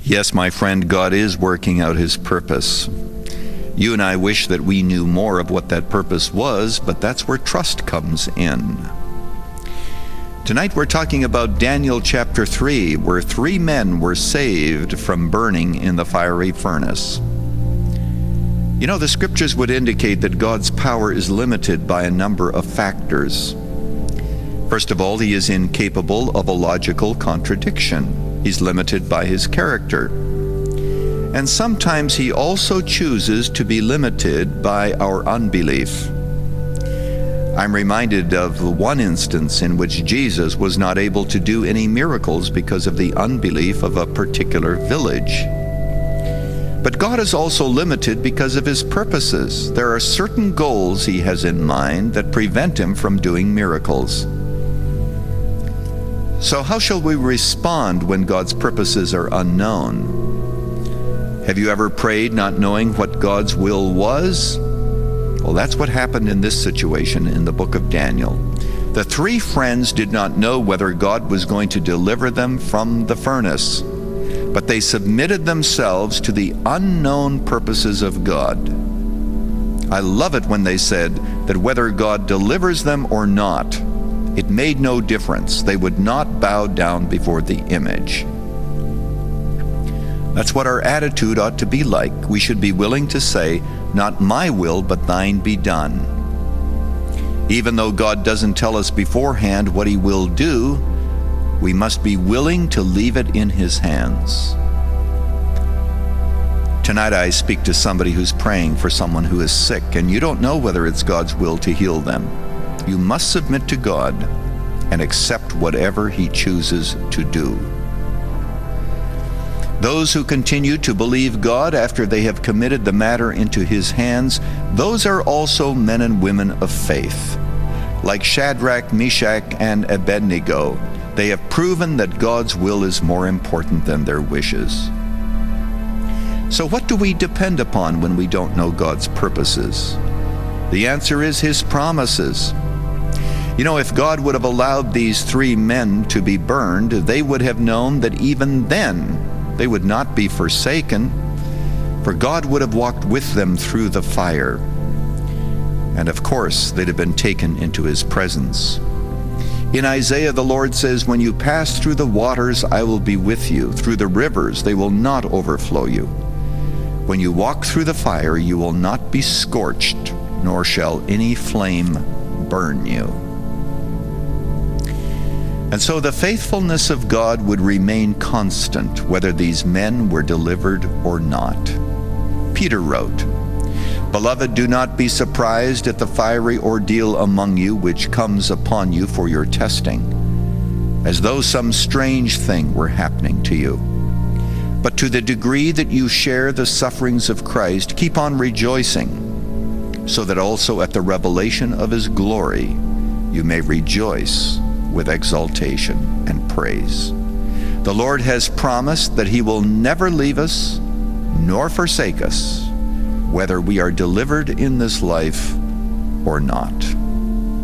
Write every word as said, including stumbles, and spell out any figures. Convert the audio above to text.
Yes, my friend, God is working out his purpose. You and I wish that we knew more of what that purpose was, but that's where trust comes in. Tonight we're talking about Daniel chapter three, where three men were saved from burning in the fiery furnace. You know, the scriptures would indicate that God's power is limited by a number of factors. First of all, he is incapable of a logical contradiction. He's limited by his character. And sometimes he also chooses to be limited by our unbelief. I'm reminded of one instance in which Jesus was not able to do any miracles because of the unbelief of a particular village. But God is also limited because of his purposes. There are certain goals he has in mind that prevent him from doing miracles. So how shall we respond when God's purposes are unknown? Have you ever prayed not knowing what God's will was? Well, that's what happened in this situation in the book of Daniel. The three friends did not know whether God was going to deliver them from the furnace, but they submitted themselves to the unknown purposes of God. I love it when they said that whether God delivers them or not, it made no difference. They would not bow down before the image. That's what our attitude ought to be like. We should be willing to say, "Not my will, but thine be done." Even though God doesn't tell us beforehand what he will do, we must be willing to leave it in his hands. Tonight I speak to somebody who's praying for someone who is sick, and you don't know whether it's God's will to heal them. You must submit to God and accept whatever he chooses to do. Those who continue to believe God after they have committed the matter into his hands, those are also men and women of faith. Like Shadrach, Meshach, and Abednego, they have proven that God's will is more important than their wishes. So what do we depend upon when we don't know God's purposes? The answer is his promises. You know, if God would have allowed these three men to be burned, they would have known that even then they would not be forsaken, for God would have walked with them through the fire. And of course, they'd have been taken into his presence. In Isaiah, the Lord says, "When you pass through the waters, I will be with you. Through the rivers, they will not overflow you. When you walk through the fire, you will not be scorched, nor shall any flame burn you." And so the faithfulness of God would remain constant, whether these men were delivered or not. Peter wrote, "Beloved, do not be surprised at the fiery ordeal among you which comes upon you for your testing, as though some strange thing were happening to you. But to the degree that you share the sufferings of Christ, keep on rejoicing, so that also at the revelation of his glory you may rejoice with exaltation and praise. The Lord has promised that he will never leave us nor forsake us, whether we are delivered in this life or not."